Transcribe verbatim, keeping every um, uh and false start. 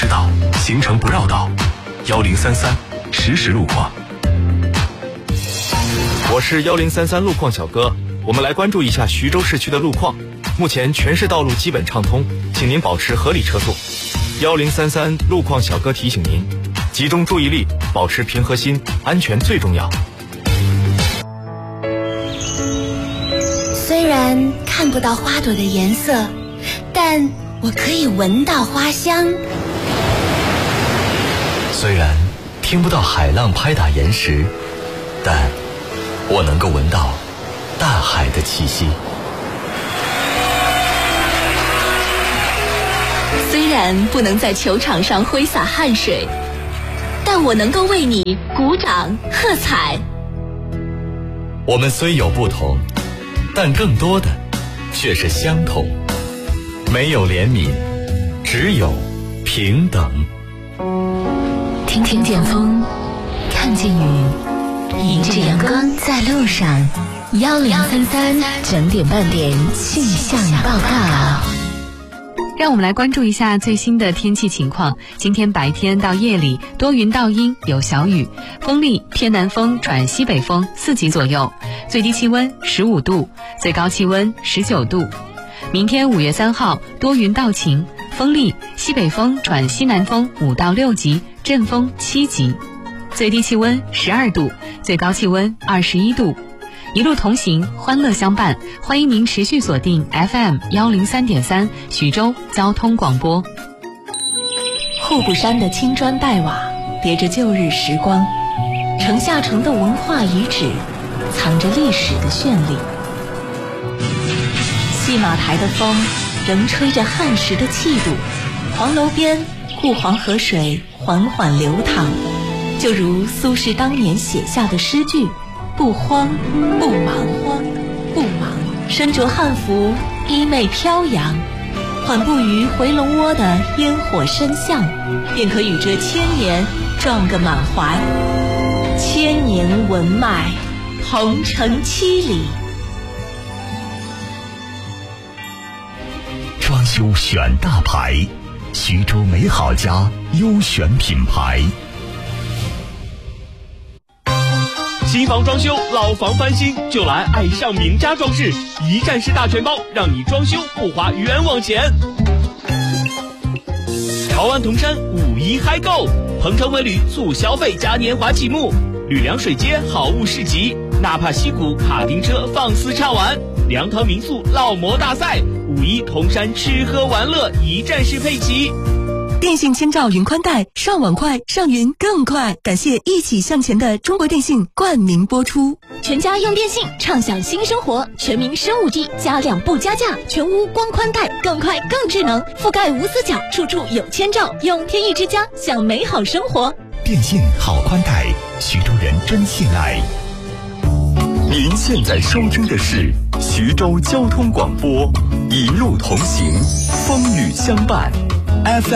知道，行程不绕道。幺零三三实时路况。 我是幺零三三路况小哥，我们来关注一下徐州市区的路况。目前全市道路基本畅通，请您保持合理车速。幺零三三路况小哥提醒您，集中注意力，保持平和心，安全最重要。 虽然看不到花朵的颜色，但我可以闻到花香。 虽然听不到海浪拍打岩石，但我能够闻到大海的气息。 虽然不能在球场上挥洒汗水，但我能够为你鼓掌喝彩。 我们虽有不同，但更多的却是相同。没有怜悯，只有平等。 听听见风，看见雨，迎着阳光在路上。幺零三三整点半点气象报告。 让我们来关注一下最新的天气情况。今天白天到夜里多云到阴，有小雨，风力偏南风转西北风四级左右，最低气温十五度，最高气温十九度。明天五月三号多云到晴，风力西北风转西南风五到六级，阵风七级，最低气温十二度，最高气温二十一度。一路同行，欢乐相伴，欢迎您持续锁定 F M 幺零三点三徐州交通广播。 户部山的青砖黛瓦叠着旧日时光，城下城的文化遗址藏着历史的绚丽。戏马台的风仍吹着汉时的气度，黄楼边顾黄河水缓缓流淌，就如苏轼当年写下的诗句，不慌不忙慌不忙，身着汉服衣袂飘扬，缓步于回龙窝的烟火深巷，便可与这千年撞个满怀。千年文脉鹏程七里。 装修选大牌，徐州美好家优选品牌。 新房装修，老房翻新，就来爱上名家装饰，一站式大全包，让你装修不花冤枉钱。潮安同山五一嗨购，鹏程文旅促消费嘉年华启幕，吕梁水街好物市集，纳帕溪谷卡丁车放肆畅玩，粮堂民宿烙馍大赛，五一同山吃喝玩乐一站式配齐。 电信千兆云宽带，上网快，上云更快。感谢一起向前的中国电信冠名播出。 全家用电信，畅享新生活。全民升 五 G， 加量不加价，全屋光宽带，更快更智能，覆盖无死角，处处有千兆。用天翼之家，享美好生活。 电信好宽带，徐州人真信赖。您现在收听的是徐州交通广播，一路同行，风雨相伴。F M